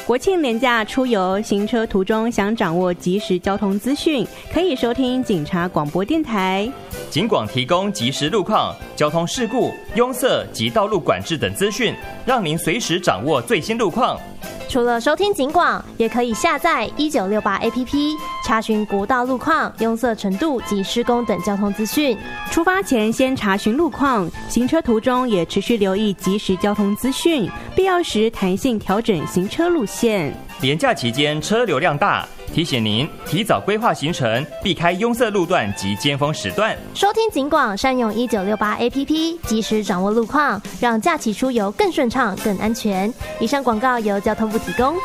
国庆连假出游，行车途中想掌握即时交通资讯，可以收听警察广播电台。 警广提供即时路况、交通事故、拥塞及道路管制等资讯，让您随时掌握最新路况。 除了收听警广，也可以下载1968 APP， 查询国道路况、拥塞程度及施工等交通资讯。 出发前先查询路况，行车途中也持续留意即时交通资讯，必要时弹性调整行车路线。 连假期间车流量大，提醒您提早规划行程，避开拥塞路段及尖峰时段。 收听警广，善用1968 APP， 及时掌握路况，让假期出游更顺畅、更安全。以上广告由交通部提供。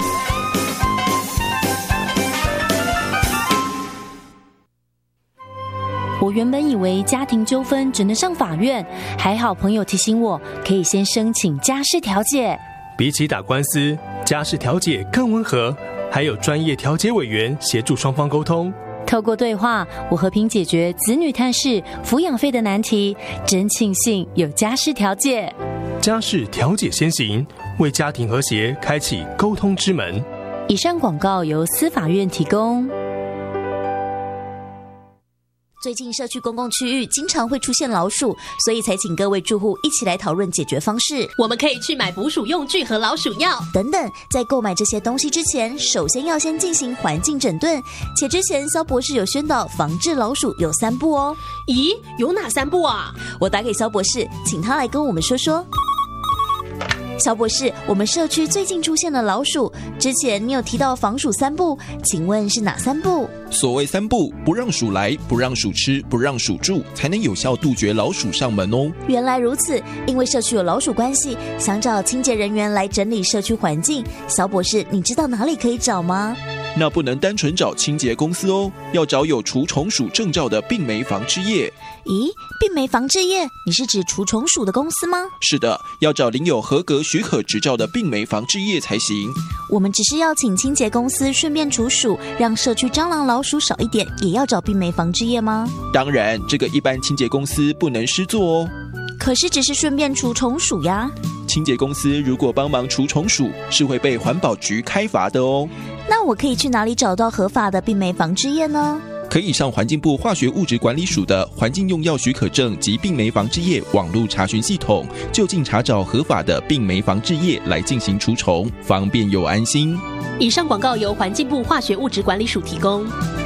我原本以为家庭纠纷只能上法院，还好朋友提醒我，可以先申请家事调解。 比起打官司，家事调解更温和，还有专业调解委员协助双方沟通。 透过对话，我和平解决子女探视、抚养费的难题，真庆幸有家事调解。 家事调解先行，为家庭和谐开启沟通之门。 以上广告由司法院提供。 最近社区公共区域经常会出现老鼠，所以才请各位住户一起来讨论解决方式。 我们可以去买捕鼠用具和老鼠药等等。在购买这些东西之前，首先要先进行环境整顿。且之前肖博士有宣导防治老鼠有3步哦。 咦，有哪3步啊？ 我打给肖博士，请他来跟我们说说。肖博士，我们社区最近出现了老鼠，之前你有提到防鼠3步，请问是哪3步？ 所谓3步，不让鼠来，不让鼠吃，不让鼠住，才能有效杜绝老鼠上门哦。 原来如此，因为社区有老鼠关系，想找清洁人员来整理社区环境。肖博士，你知道哪里可以找吗？ 那不能单纯找清洁公司哦，要找有除虫鼠证照的病媒防治业。 咦，病媒防治业，你是指除虫鼠的公司吗？ 是的，要找领有合格许可执照的病媒防治业才行。 我们只是要请清洁公司顺便除鼠，让社区蟑螂老鼠少一点，也要找病媒防治业吗？ 当然，这个一般清洁公司不能施作哦。 可是只是顺便除虫鼠呀。 清洁公司如果帮忙除虫鼠，是会被环保局开罚的哦。 那我可以去哪里找到合法的病媒防治业呢？ 可以上环境部化学物质管理署的环境用药许可证及病媒防治业网络查询系统，就近查找合法的病媒防治业来进行除虫，方便又安心。 以上广告由环境部化学物质管理署提供。